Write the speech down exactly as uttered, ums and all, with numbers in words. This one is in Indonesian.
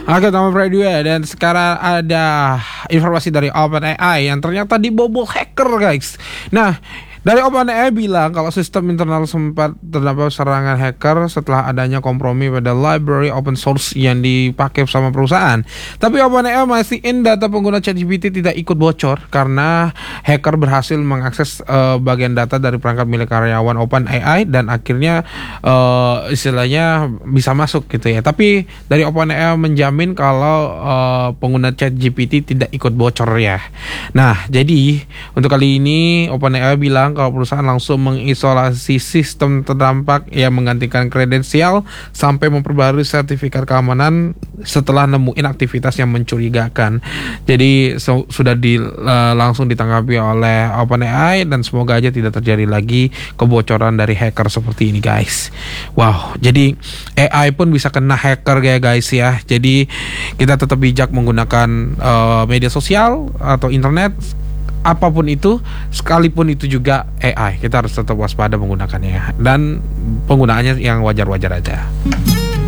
Oke, nama Radio ya. Dan sekarang ada informasi dari OpenAI yang ternyata dibobol hacker, guys. Nah, dari OpenAI bilang kalau sistem internal sempat terdapat serangan hacker setelah adanya kompromi pada library open source yang dipakai sama perusahaan. Tapi OpenAI mastiin data pengguna ChatGPT tidak ikut bocor karena hacker berhasil mengakses uh, bagian data dari perangkat milik karyawan OpenAI dan akhirnya uh, istilahnya bisa masuk gitu ya. Tapi dari OpenAI menjamin kalau uh, pengguna ChatGPT tidak ikut bocor ya. Nah, jadi untuk kali ini OpenAI bilang kalau perusahaan langsung mengisolasi sistem terdampak yang menggantikan kredensial sampai memperbarui sertifikat keamanan setelah nemuin aktivitas yang mencurigakan. Jadi so, sudah di, uh, langsung ditanggapi oleh OpenAI dan semoga aja tidak terjadi lagi kebocoran dari hacker seperti ini, guys. Wow, jadi A I pun bisa kena hacker ya, guys ya. Jadi kita tetap bijak menggunakan uh, media sosial atau internet, apapun itu, sekalipun itu juga A I, kita harus tetap waspada menggunakannya dan penggunaannya yang wajar-wajar aja.